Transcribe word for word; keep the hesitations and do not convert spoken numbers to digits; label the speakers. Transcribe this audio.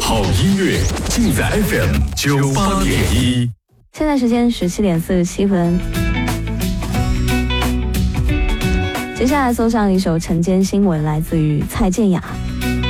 Speaker 1: 好音乐尽在 F M 九八点一。
Speaker 2: 现在时间十七点四十七分。接下来送上一首晨间新闻，来自于蔡健雅。